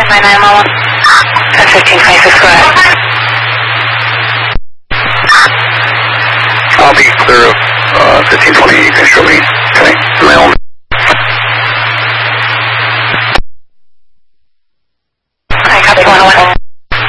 my 911. That's 1526, go ahead. I'll be clear of 1520, you can show me. Okay, my own.